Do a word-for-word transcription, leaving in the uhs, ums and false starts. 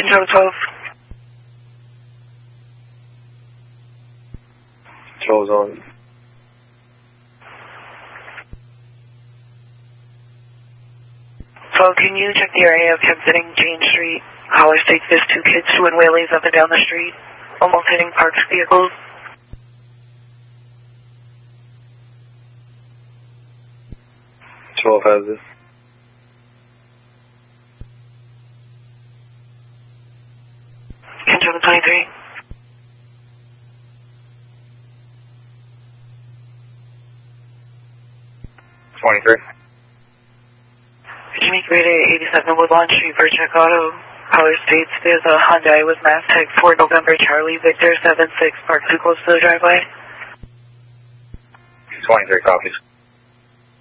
Control twelve. Control's on. twelve, can you check the area of Kensington, Jane Street, Hollis State? There's two kids doing wheelies up and down the street, almost hitting parked vehicles. twelve has this. Control twenty-three. twenty-three. Could you make radar eighty-seven Woodlawn Street for check auto? Caller states there's a Hyundai with mass tag for November Charlie Victor seven six parked too close to the driveway. twenty-three copies.